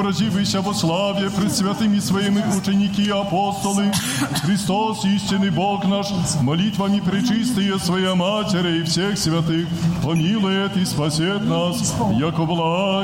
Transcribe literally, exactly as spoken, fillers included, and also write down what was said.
преобразившийся во славе пред святыми своими ученики и апостолы, Христос, истинный Бог наш, молитвами пречистые Своя Матери и всех святых, помилует и спасет нас, яко благ